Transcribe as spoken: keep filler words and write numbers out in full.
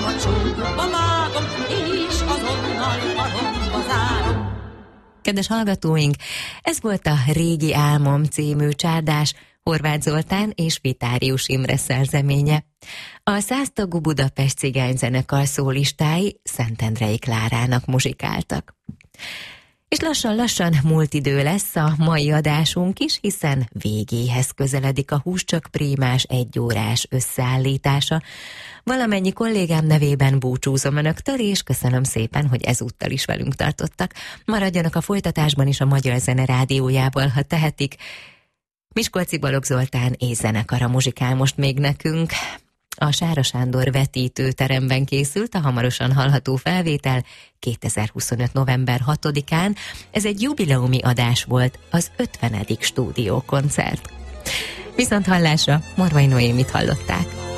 csókba vágom, és azonnal paromba zárom. Kedves hallgatóink, ez volt a Régi Álmom című csárdás, Horváth Zoltán és Vitárius Imre szerzeménye. A száztagú Budapest cigányzenekar szólistái Szentendrei Klárának muzsikáltak. És lassan-lassan múlt idő lesz a mai adásunk is, hiszen végéhez közeledik a Húscsak Prímás egyórás összeállítása. Valamennyi kollégám nevében búcsúzom önöktől, és köszönöm szépen, hogy ezúttal is velünk tartottak. Maradjanak a folytatásban is a Magyar Zene rádiójával, ha tehetik. Miskolci Balogh Zoltán és zenekara muzsikál most még nekünk. A Sára Sándor vetítőteremben készült a hamarosan hallható felvétel kétezer-huszonöt november hatodikán. Ez egy jubileumi adás volt, az ötvenedik stúdiókoncert. Viszont hallásra, Morvai Noémit hallották.